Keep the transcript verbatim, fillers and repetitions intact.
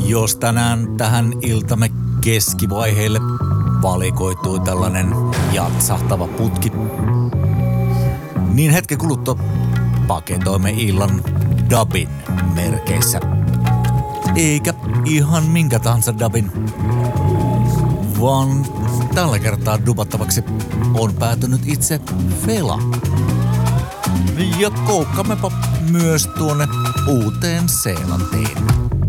Jos tänään tähän iltamme keskivaiheelle valikoitui tällainen jatsahtava putki, niin hetken kuluttua paketoimme illan dubin merkeissä. Eikä ihan minkä tahansa dubin, vaan tällä kertaa dubattavaksi on päätynyt itse Fela. Ja koukkammepa myös tuonne Uuteen Seelantiin.